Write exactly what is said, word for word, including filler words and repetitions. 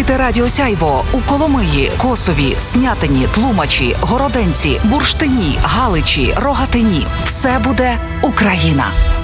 Слухайте Радіо Сяйво у Коломиї, Косові, Снятині, Тлумачі, Городенці, Бурштині, Галичі, Рогатині. Все буде Україна.